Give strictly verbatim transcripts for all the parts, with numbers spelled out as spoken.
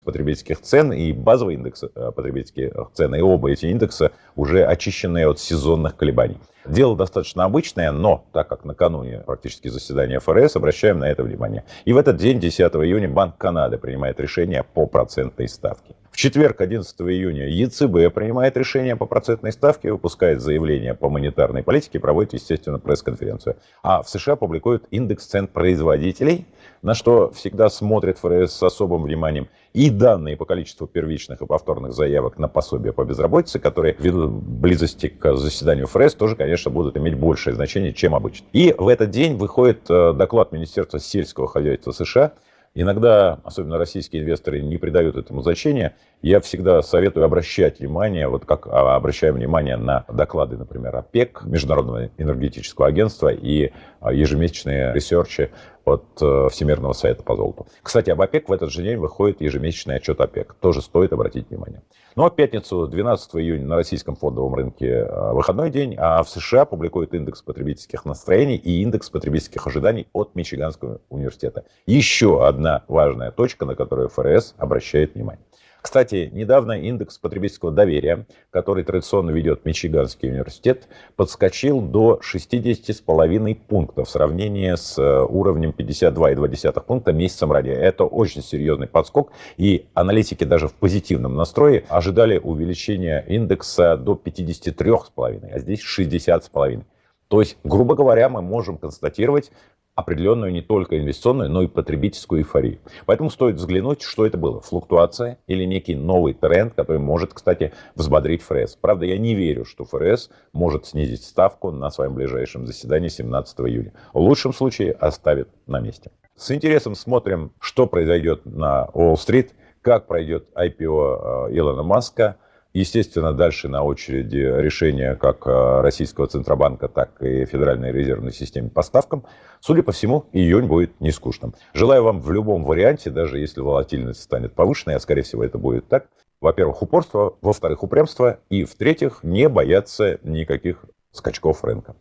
потребительских цен и базовый индекс потребительских цен. И оба эти индекса уже очищены от сезонных колебаний. Дело достаточно обычное, но так как накануне практически заседания эф эр эс, обращаем на это внимание. И в этот день, десятого июня, Банк Канады принимает решение по процентной ставке. В четверг, одиннадцатого июня, е цэ бэ принимает решение по процентной ставке, выпускает заявление по монетарной политике, проводит, естественно, пресс-конференцию. А в США публикуют индекс цен производителей, на что всегда смотрит эф эр эс с особым вниманием, и данные по количеству первичных и повторных заявок на пособие по безработице, которые ввиду близости к заседанию эф эр эс тоже, конечно, будут иметь большее значение, чем обычно. И в этот день выходит доклад Министерства сельского хозяйства США. Иногда, особенно российские инвесторы, не придают этому значения. Я всегда советую обращать внимание, вот как обращаем внимание на доклады, например, ОПЕК, Международного энергетического агентства, и ежемесячные ресерчи от Всемирного совета по золоту. Кстати, об ОПЕК в этот же день выходит ежемесячный отчет ОПЕК. Тоже стоит обратить внимание. Ну а в пятницу, двенадцатого июня, на российском фондовом рынке выходной день, а в США публикуют индекс потребительских настроений и индекс потребительских ожиданий от Мичиганского университета. Еще одна важная точка, на которую эф эр эс обращает внимание. Кстати, недавно индекс потребительского доверия, который традиционно ведет Мичиганский университет, подскочил до шестидесяти с половиной пунктов в сравнении с уровнем пятьдесят два и два десятых пункта месяцем ранее. Это очень серьезный подскок, и аналитики даже в позитивном настрое ожидали увеличения индекса до пятидесяти трёх с половиной, а здесь шестидесяти с половиной. То есть, грубо говоря, мы можем констатировать определенную не только инвестиционную, но и потребительскую эйфорию. Поэтому стоит взглянуть, что это было. Флуктуация или некий новый тренд, который может, кстати, взбодрить эф эр эс. Правда, я не верю, что эф эр эс может снизить ставку на своем ближайшем заседании семнадцатого июля. В лучшем случае оставит на месте. С интересом смотрим, что произойдет на Уолл-стрит, как пройдет ай пи о Илона Маска. Естественно, дальше на очереди решения как российского Центробанка, так и Федеральной резервной системы по ставкам. Судя по всему, июнь будет не скучным. Желаю вам в любом варианте, даже если волатильность станет повышенной, а скорее всего это будет так, во-первых, упорство, во-вторых, упрямство, и в-третьих, не бояться никаких скачков рынка.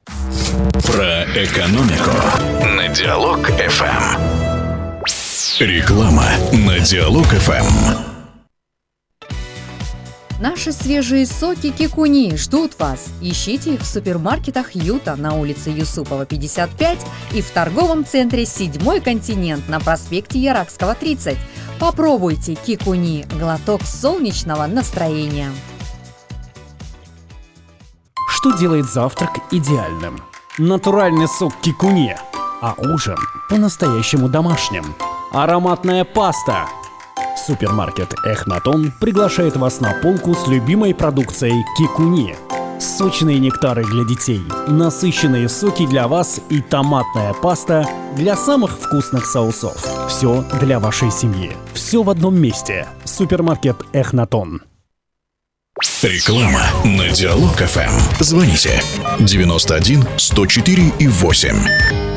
Про экономику на Диалог эф эм. Реклама на Диалог эф эм. Наши свежие соки Кикуни ждут вас. Ищите их в супермаркетах Юта на улице Юсупова, пятьдесят пять и в торговом центре «Седьмой континент» на проспекте Яракского, тридцать. Попробуйте Кикуни – глоток солнечного настроения. Что делает завтрак идеальным? Натуральный сок Кикуни, а ужин по-настоящему домашним. Ароматная паста. Супермаркет Эхнатон приглашает вас на полку с любимой продукцией Кикуни. Сочные нектары для детей, насыщенные соки для вас и томатная паста для самых вкусных соусов. Все для вашей семьи. Все в одном месте. Супермаркет Эхнатон. Реклама на Диалог эф эм. Звоните девяносто один сто четыре и восемь.